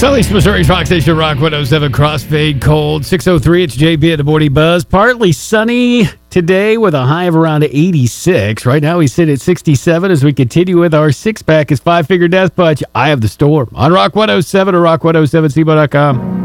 Southeast Missouri's Rock Station, Rock 107, Crossfade Cold. 6:03, it's JB at the Morning Buzz. Partly sunny today with a high of around 86. Right now we sit at 67 as we continue with our six-pack. Is Five Finger Death Punch, Eye of the Storm, on Rock 107 or rock107cbo.com.